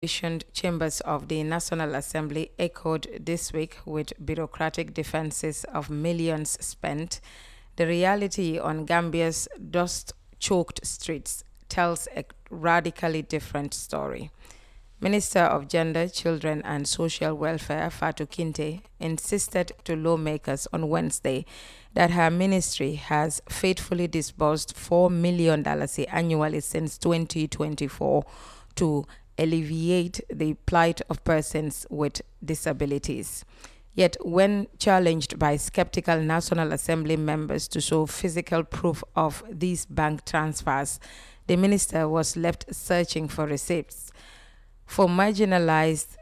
Constituent chambers of the National Assembly echoed this week with bureaucratic defenses of millions spent, the reality on Gambia's dust choked streets tells a radically different story. Minister of Gender, Children and Social Welfare Fatu Kinte insisted to lawmakers on Wednesday that her ministry has faithfully disbursed $4 million annually since 2024 to alleviate the plight of persons with disabilities. Yet, when challenged by skeptical National Assembly members to show physical proof of these bank transfers, the minister was left searching for receipts. For marginalized